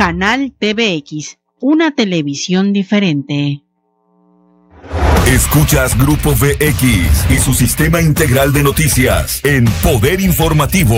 Canal TVX, una televisión diferente. Escuchas Grupo VX y su sistema integral de noticias en Poder Informativo.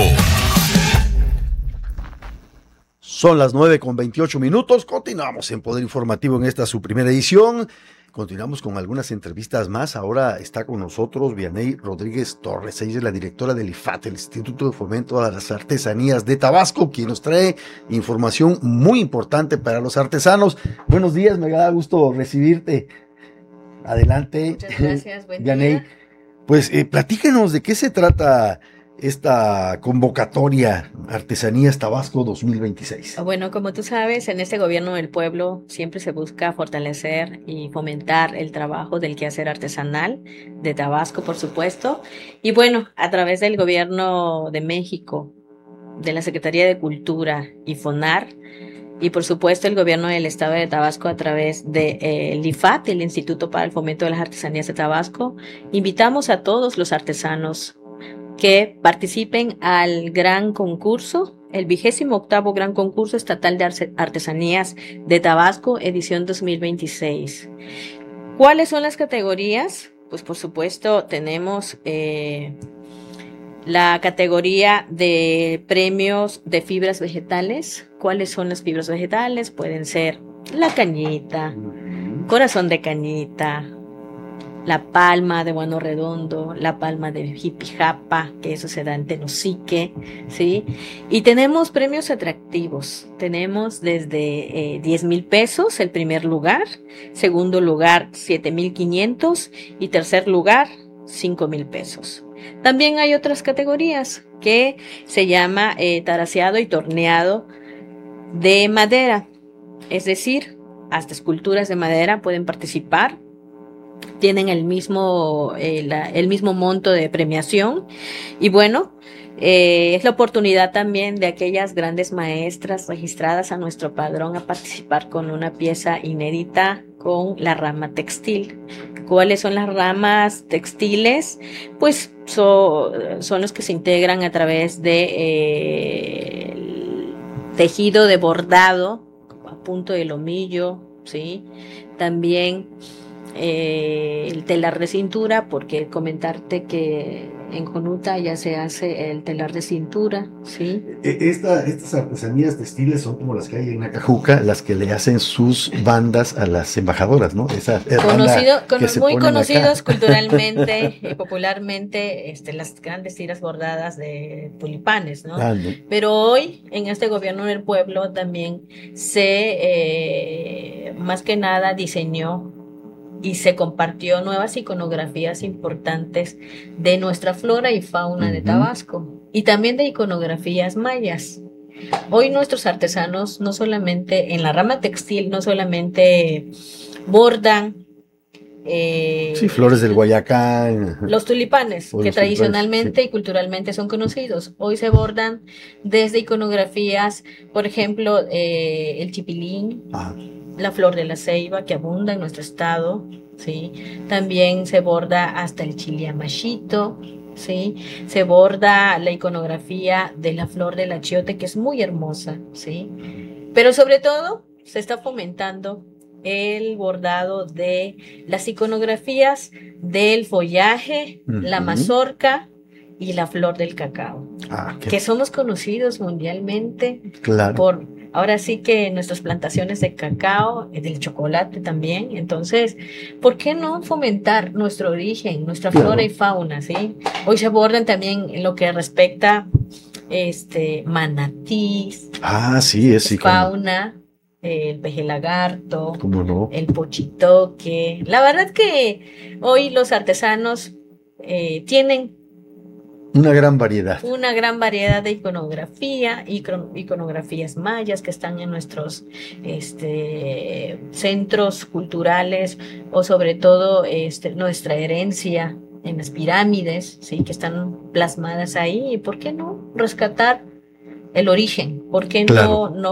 Son las 9:28. Continuamos en Poder Informativo en esta su primera edición. Continuamos con algunas entrevistas más. Ahora está con nosotros Vianey Rodríguez Torres. Ella es la directora del IFAT, el Instituto de Fomento a las Artesanías de Tabasco, quien nos trae información muy importante para los artesanos. Buenos días, me da gusto recibirte. Adelante. Muchas gracias, buen Vianey. día. Pues platícanos de qué se trata esta convocatoria Artesanías Tabasco 2026. Bueno, como tú sabes, en este gobierno del pueblo siempre se busca fortalecer y fomentar el trabajo del quehacer artesanal de Tabasco, por supuesto. Y bueno, a través del gobierno de México, de la Secretaría de Cultura y FONAR, y por supuesto el gobierno del estado de Tabasco a través del IFAT, el Instituto para el Fomento de las Artesanías de Tabasco, invitamos a todos los artesanos que participen al gran concurso, el 28º Gran Concurso Estatal de Artesanías de Tabasco, edición 2026. ¿Cuáles son las categorías? Pues por supuesto tenemos la categoría de premios de fibras vegetales. ¿Cuáles son las fibras vegetales? Pueden ser la cañita, corazón de cañita, la palma de guano redondo, la palma de jipijapa, que eso se da en Tenosique, ¿sí? Y tenemos premios atractivos. Tenemos desde 10,000 pesos el primer lugar, segundo lugar 7,500 y tercer lugar 5,000 pesos. También hay otras categorías que se llama taraseado y torneado de madera, es decir, hasta esculturas de madera pueden participar. Tienen el mismo monto de premiación y bueno, es la oportunidad también de aquellas grandes maestras registradas a nuestro padrón a participar con una pieza inédita con la rama textil. ¿Cuáles son las ramas textiles? Pues son los que se integran a través de tejido de bordado a punto de lomillo, ¿sí? También el telar de cintura, porque comentarte que en Jonuta ya se hace el telar de cintura, ¿sí? Estas artesanías textiles son como las que hay en Acajuca, las que le hacen sus bandas a las embajadoras, ¿no? Muy conocidos culturalmente y popularmente, las grandes tiras bordadas de tulipanes, ¿no? ¿No? Pero hoy, en este gobierno del pueblo, también más que nada diseñó y se compartió nuevas iconografías importantes de nuestra flora y fauna de Tabasco y también de iconografías mayas. Hoy nuestros artesanos, no solamente en la rama textil, no solamente bordan flores del Guayacán, los tulipanes, que tradicionalmente y culturalmente son conocidos. Hoy se bordan desde iconografías, por ejemplo, el chipilín, la flor de la ceiba, que abunda en nuestro estado, ¿sí? También se borda hasta el chiliamachito, ¿sí? Se borda la iconografía de la flor del achiote, que es muy hermosa, ¿sí? Pero sobre todo se está fomentando el bordado de las iconografías del follaje, la mazorca y la flor del cacao, que somos conocidos mundialmente por... Ahora sí que nuestras plantaciones de cacao, del chocolate también. Entonces, ¿por qué no fomentar nuestro origen, nuestra flora y fauna, ¿sí? Hoy se abordan también en lo que respecta manatís, fauna, el peje lagarto, el pochitoque. La verdad que hoy los artesanos tienen una gran variedad de iconografías mayas que están en nuestros centros culturales, o sobre todo nuestra herencia en las pirámides, ¿sí? Que están plasmadas ahí. ¿Y por qué no rescatar el origen? ¿Por qué no